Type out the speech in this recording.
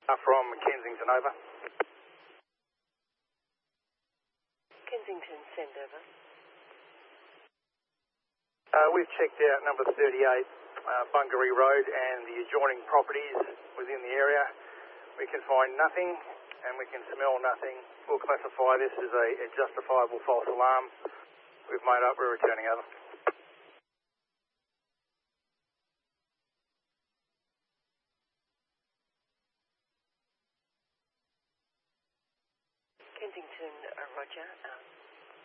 From Kensington, over. Kensington, send over. We've checked out number 38, Bungaree Road, and the adjoining properties within the area. We can find nothing, and we can smell nothing. We'll classify this as a justifiable false alarm. We've made up, we're returning over. Kensington, Roger.